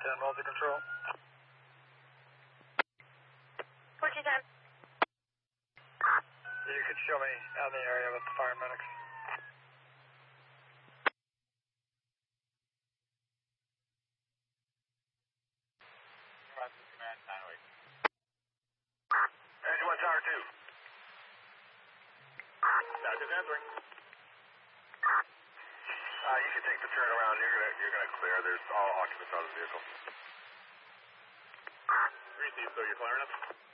10 multi-control. 1410. You could show me out in the area with the fire medics. Engine 1 Tower 2. Doctor's answering. You can take the turnaround. You're gonna clear. There's all occupants on the vehicle. Receive, so you're clearing us?